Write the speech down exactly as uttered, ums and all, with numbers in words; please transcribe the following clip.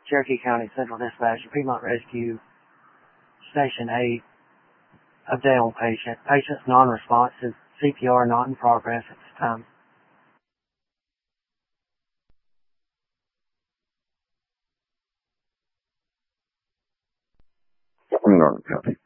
Cherokee County Central Dispatch, Piedmont Rescue, Station eight. Update on patient. Patient's non-responsive. C P R not in progress at this time. I'm going to copy.